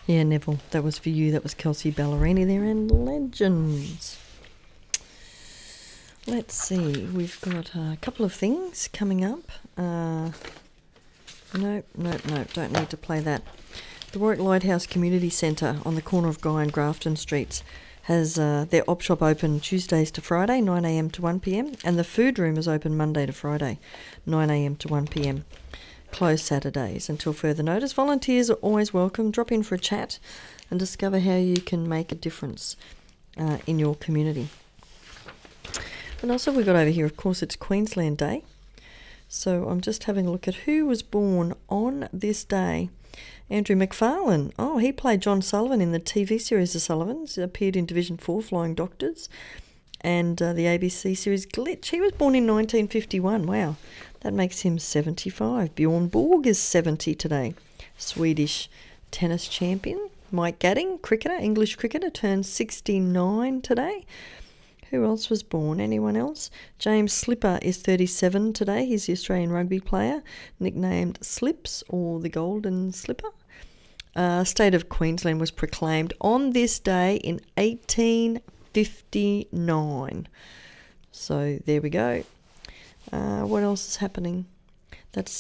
Yeah, Neville, that was for you. That was Kelsey Ballerini there and Legends. Let's see, we've got a couple of things coming up. Nope, don't need to play that. The Warwick Lighthouse Community Centre on the corner of Guy and Grafton Streets has their op shop open Tuesdays to Friday, 9am to 1pm, and the food room is open Monday to Friday, 9am to 1pm. Closed Saturdays until further notice. Volunteers are always welcome. Drop in for a chat and discover how you can make a difference in your community. And also we've got over here, of course, it's Queensland Day. So I'm just having a look at who was born on this day. Andrew McFarlane. Oh, he played John Sullivan in the TV series The Sullivans. He appeared in Division 4, Flying Doctors, and the ABC series Glitch. He was born in 1951. Wow, that makes him 75. Bjorn Borg is 70 today. Swedish tennis champion. Mike Gadding, cricketer, English cricketer, turns 69 today. Who else was born? Anyone else? James Slipper is 37 today. He's the Australian rugby player, nicknamed Slips or the Golden Slipper. State of Queensland was proclaimed on this day in 1859. So there we go. What else is happening? That's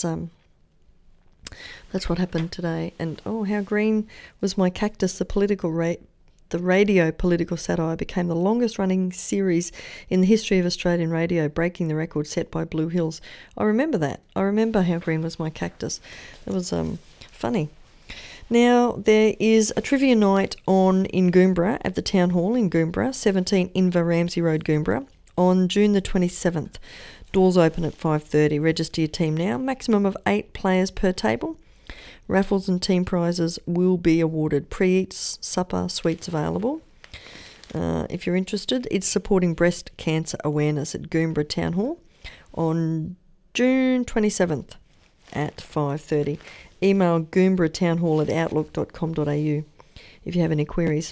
what happened today. And oh, how green was my cactus? The radio political satire became the longest-running series in the history of Australian radio, breaking the record set by Blue Hills. I remember that. I remember how green was my cactus. It was funny. Now, there is a trivia night on in Goombra at the Town Hall in Goombra, 17 Inver Ramsey Road, Goombra, on June the 27th. Doors open at 5:30. Register your team now. Maximum of 8 players per table. Raffles and team prizes will be awarded. Pre-eats, supper, sweets available. If you're interested, it's supporting breast cancer awareness at Goombra Town Hall on June 27th at 5:30. Email goombra.townhall@outlook.com.au if you have any queries.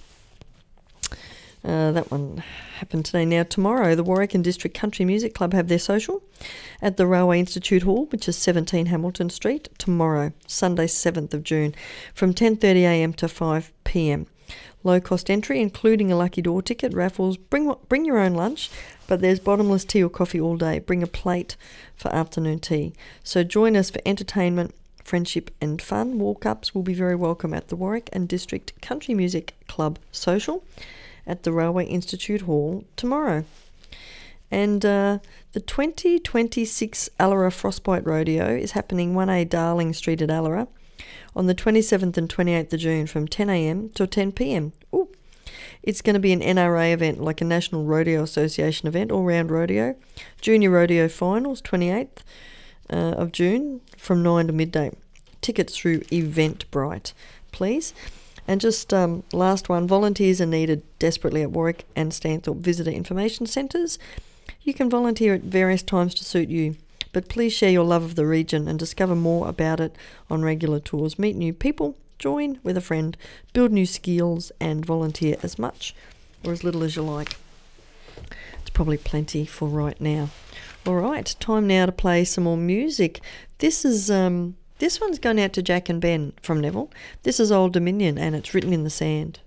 That one happened today. Now, tomorrow, the Warwick and District Country Music Club have their social at the Railway Institute Hall, which is 17 Hamilton Street, tomorrow, Sunday, 7th of June, from 10:30am to 5pm. Low-cost entry, including a lucky door ticket, raffles. Bring your own lunch, but there's bottomless tea or coffee all day. Bring a plate for afternoon tea. So join us for entertainment, friendship and fun. Walk-ups will be very welcome at the Warwick and District Country Music Club social at the Railway Institute Hall tomorrow. And the 2026 Allara Frostbite Rodeo is happening 1A Darling Street at Allara on the 27th and 28th of June from 10am till 10pm. Ooh. It's going to be an NRA event, like a National Rodeo Association event, all-round rodeo. Junior Rodeo Finals, 28th of June from 9 to midday. Tickets through Eventbrite, please. And just last one, volunteers are needed desperately at Warwick and Stanthorpe Visitor Information Centres. You can volunteer at various times to suit you, but please share your love of the region and discover more about it on regular tours. Meet new people, join with a friend, build new skills and volunteer as much or as little as you like. It's probably plenty for right now. All right, time now to play some more music. This one's going out to Jack and Ben from Neville. This is Old Dominion and it's Written in the Sand.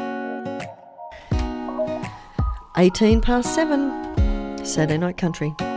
7:18, Saturday Night Country.